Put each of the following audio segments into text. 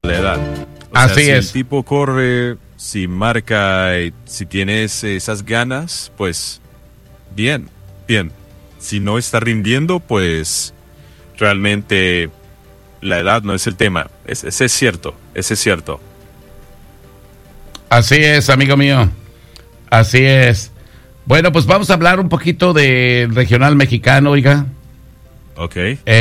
la edad. Así si es. el tipo corre, si marca, si tienes esas ganas, pues bien. Si no está rindiendo, pues realmente la edad no es el tema. Ese es cierto. Así es, amigo mío. Así es. Bueno, pues vamos a hablar un poquito del regional mexicano, oiga. Ok.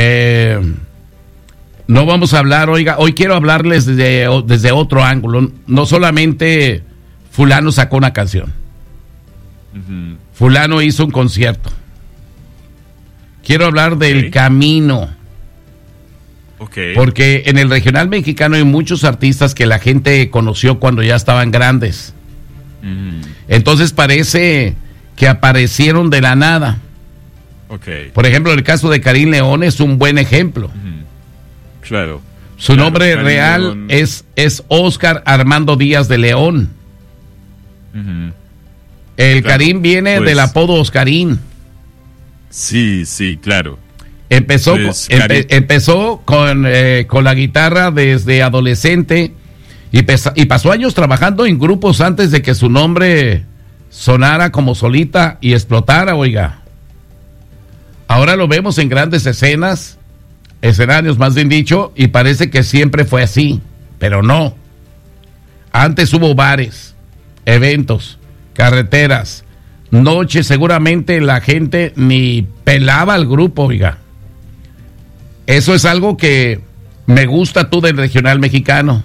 No vamos a hablar, oiga, hoy quiero hablarles desde otro ángulo. No solamente fulano sacó una canción. Uh-huh. Fulano hizo un concierto. Quiero hablar del camino. Okay. Porque en el regional mexicano hay muchos artistas que la gente conoció cuando ya estaban grandes. Uh-huh. Entonces parece que aparecieron de la nada. Okay. Por ejemplo, el caso de Karim León es un buen ejemplo. Uh-huh. Claro. Su nombre Karim real León es Óscar Armando Díaz de León. Uh-huh. El Karim viene del apodo Oscarín. Sí, claro. Empezó con la guitarra desde adolescente y pasó años trabajando en grupos antes de que su nombre sonara como solita y explotara, oiga. Ahora lo vemos en grandes escenarios más bien dicho, y parece que siempre fue así, pero no. Antes hubo bares, eventos, carreteras, noches, seguramente la gente ni pelaba al grupo, oiga. Eso es algo que me gusta tú del regional mexicano.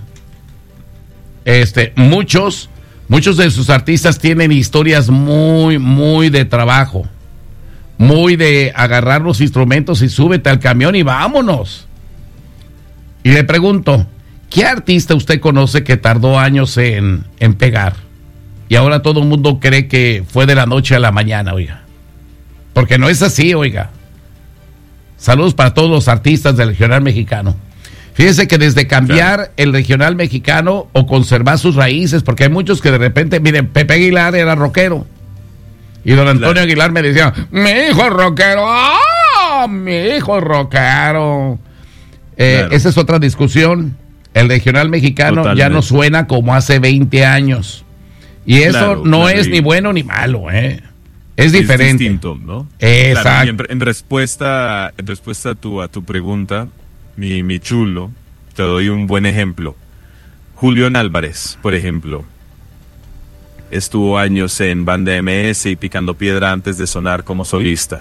Muchos de sus artistas tienen historias muy de trabajo, muy de agarrar los instrumentos y súbete al camión y vámonos. Y le pregunto, ¿qué artista usted conoce que tardó años en pegar? Y ahora todo el mundo cree que fue de la noche a la mañana, oiga. Porque no es así, oiga. Saludos para todos los artistas del regional mexicano. Fíjense que desde cambiar el regional mexicano o conservar sus raíces, porque hay muchos que de repente, miren, Pepe Aguilar era rockero. Y don Antonio Aguilar me decía, mi hijo es rockero, ¡ah! Mi hijo es rockero. Esa es otra discusión. El regional mexicano ya no suena como hace 20 años. Y eso no es ni bueno ni malo, Es diferente. Es distinto, ¿no? Exacto. Claro, en respuesta a tu pregunta, mi chulo, te doy un buen ejemplo. Julián Álvarez, por ejemplo, estuvo años en Banda MS y Picando Piedra antes de sonar como solista.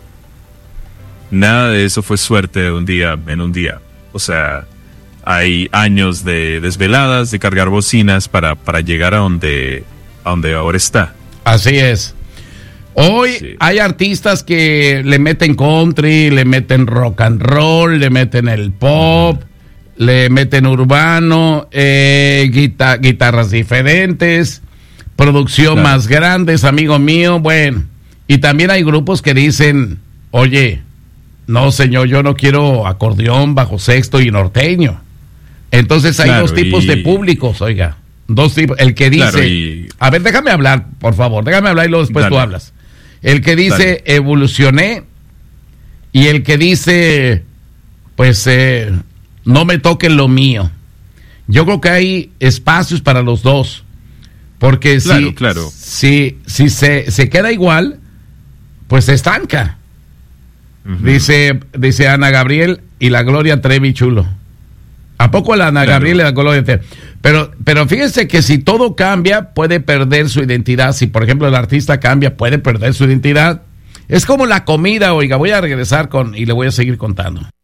Nada de eso fue suerte en un día. O sea, hay años de desveladas, de cargar bocinas para llegar a donde ahora está. Así es. Hoy hay artistas que le meten country, le meten rock and roll, le meten el pop, le meten urbano, guitarras diferentes, producción más grandes, amigo mío. Bueno, y también hay grupos que dicen, oye, no señor, yo no quiero acordeón, bajo sexto y norteño. Entonces hay dos tipos de públicos, oiga. Dos tipos. El que dice, a ver, déjame hablar, por favor, y luego después tú hablas. El que dice, evolucioné, y el que dice, pues, no me toquen lo mío. Yo creo que hay espacios para los dos, porque si se queda igual, pues se estanca. Uh-huh. Dice Ana Gabriel y la Gloria Trevi, chulo. ¿A poco la Ana Gabriel y la Gloria Trevi? Pero fíjense que si todo cambia, puede perder su identidad. Si, por ejemplo, el artista cambia, puede perder su identidad. Es como la comida, oiga, voy a regresar y le voy a seguir contando.